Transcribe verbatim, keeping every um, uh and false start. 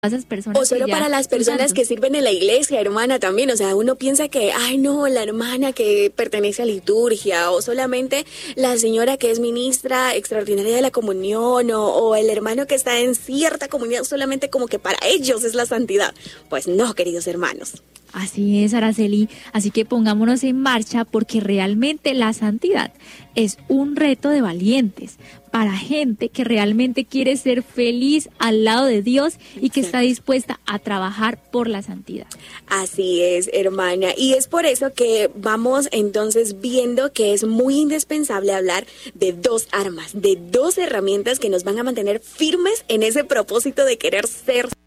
esas personas. O solo que ya para las son personas santos. que sirven en la iglesia, hermana, también. O sea, uno piensa que, ay, no, la hermana que pertenece a liturgia, o solamente la señora que es ministra extraordinaria de la comunión, o, o el hermano que está en cierta comunidad, solamente como que para ellos es la santidad. Pues no, queridos hermanos. Así es, Araceli. Así que pongámonos en marcha porque realmente la santidad es un reto de valientes para gente que realmente quiere ser feliz al lado de Dios y que está dispuesta a trabajar por la santidad. Así es, hermana. Y es por eso que vamos entonces viendo que es muy indispensable hablar de dos armas, de dos herramientas que nos van a mantener firmes en ese propósito de querer ser